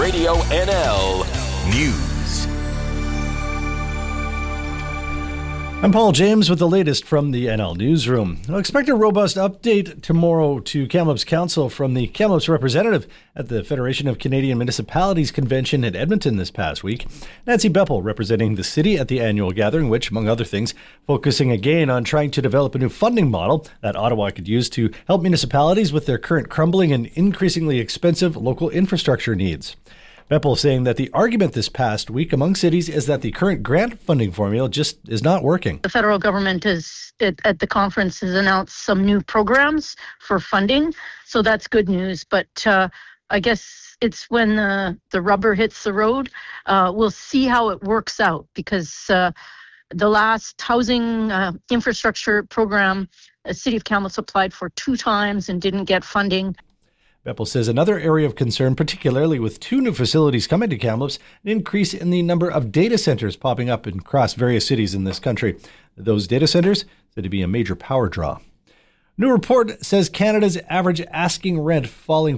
Radio NL News. I'm Paul James with the latest from the NL Newsroom. I'll expect a robust update tomorrow to Kamloops Council from the Kamloops representative at the Federation of Canadian Municipalities Convention in Edmonton this past week. Nancy Beppel representing the city at the annual gathering, which, among other things, focusing again on trying to develop a new funding model that Ottawa could use to help municipalities with their current crumbling and increasingly expensive local infrastructure needs. Beppel saying that the argument this past week among cities is that the current grant funding formula just is not working. The federal government at the conference has announced some new programs for funding, so that's good news. But I guess it's when the rubber hits the road. We'll see how it works out, because the last housing infrastructure program, the City of Kamloops applied for 2 times and didn't get funding. Beppel says another area of concern, particularly with 2 new facilities coming to Kamloops, an increase in the number of data centers popping up across various cities in this country. Those data centers said to be a major power draw. New report says Canada's average asking rent falling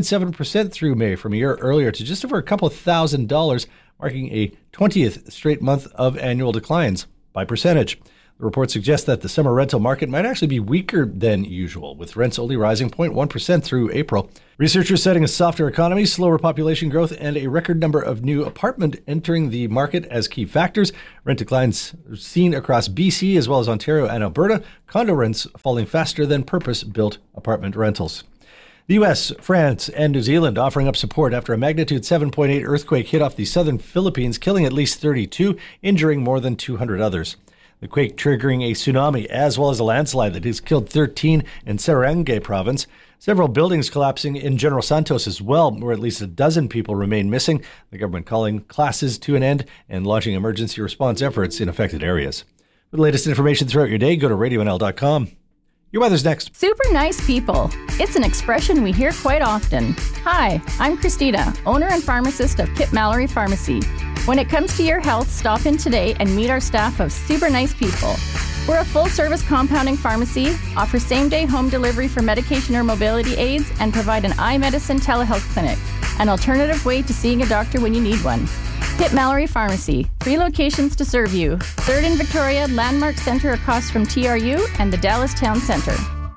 4.7% through May from a year earlier to just over a couple $1,000, marking a 20th straight month of annual declines by percentage. The report suggests that the summer rental market might actually be weaker than usual, with rents only rising 0.1% through April. Researchers citing a softer economy, slower population growth, and a record number of new apartment entering the market as key factors. Rent declines seen across BC as well as Ontario and Alberta, condo rents falling faster than purpose-built apartment rentals. The U.S., France, and New Zealand offering up support after a magnitude 7.8 earthquake hit off the southern Philippines, killing at least 32, injuring more than 200 others. The quake triggering a tsunami as well as a landslide that has killed 13 in Serengeti province. Several buildings collapsing in General Santos as well, where at least a dozen people remain missing. The government calling classes to an end and launching emergency response efforts in affected areas. For the latest information throughout your day, go to radionl.com. Your weather's next. Super nice people. It's an expression we hear quite often. Hi, I'm Christina, owner and pharmacist of Kip Mallory Pharmacy. When it comes to your health, stop in today and meet our staff of super nice people. We're a full-service compounding pharmacy, offer same-day home delivery for medication or mobility aids, and provide an eye medicine telehealth clinic, an alternative way to seeing a doctor when you need one. Kip Mallory Pharmacy, 3 locations to serve you. 3rd in Victoria, Landmark Center across from TRU, and the Dallas Town Center.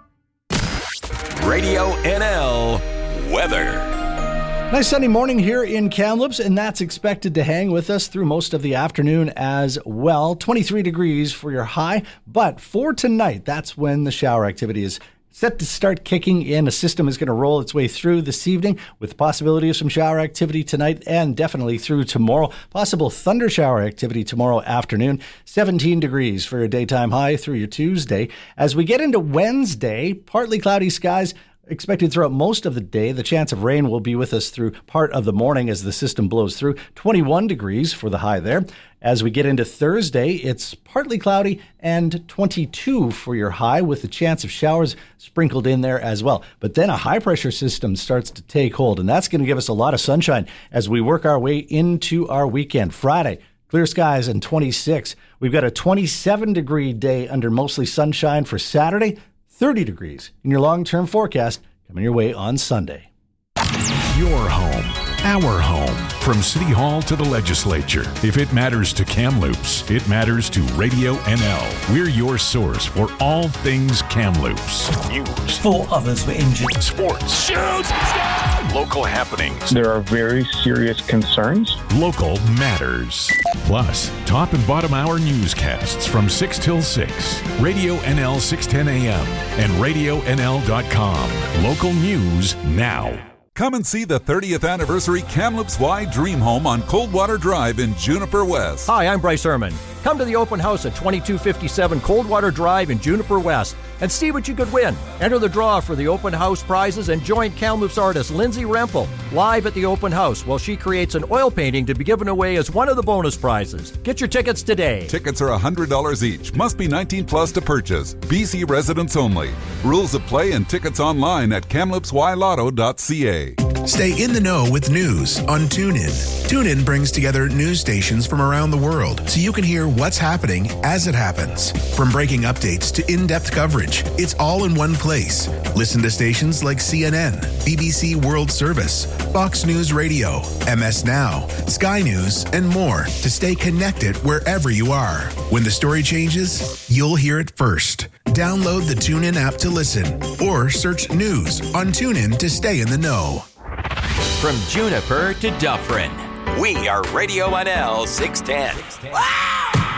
Radio NL Weather. Nice sunny morning here in Kamloops, and that's expected to hang with us through most of the afternoon as well. 23 degrees for your high, but for tonight, that's when the shower activity is set to start kicking in. A system is going to roll its way through this evening with the possibility of some shower activity tonight and definitely through tomorrow. Possible thunder shower activity tomorrow afternoon. 17 degrees for your daytime high through your Tuesday. As we get into Wednesday, partly cloudy skies expected throughout most of the day. The chance of rain will be with us through part of the morning as the system blows through. 21 degrees for the high there. As we get into Thursday, it's partly cloudy and 22 for your high with the chance of showers sprinkled in there as well. But then a high-pressure system starts to take hold, and that's going to give us a lot of sunshine as we work our way into our weekend. Friday, clear skies and 26. We've got a 27-degree day under mostly sunshine for Saturday. 30 degrees in your long-term forecast coming your way on Sunday. Your home, our home. From City Hall to the Legislature. If it matters to Kamloops, it matters to Radio NL. We're your source for all things Kamloops. News. 4 others were injured. Sports. Shoot! Local happenings. There are very serious concerns. Local matters. Plus, top and bottom hour newscasts from 6 till 6. Radio NL 610 AM and RadioNL.com. Local news now. Come and see the 30th anniversary Kamloops Y Dream Home on Coldwater Drive in Juniper West. Hi, I'm Bryce Ehrman. Come to the open house at 2257 Coldwater Drive in Juniper West and see what you could win. Enter the draw for the open house prizes and join Kamloops artist Lindsay Rempel live at the open house while she creates an oil painting to be given away as one of the bonus prizes. Get your tickets today. Tickets are $100 each. Must be 19 plus to purchase. BC residents only. Rules of play and tickets online at KamloopsYLotto.ca. Stay in the know with news on TuneIn. TuneIn brings together news stations from around the world so you can hear what's happening as it happens. From breaking updates to in-depth coverage, it's all in one place. Listen to stations like CNN, BBC World Service, Fox News Radio, MS Now, Sky News, and more to stay connected wherever you are. When the story changes, you'll hear it first. Download the TuneIn app to listen or search news on TuneIn to stay in the know. From Juniper to Dufferin, we are Radio NL 610.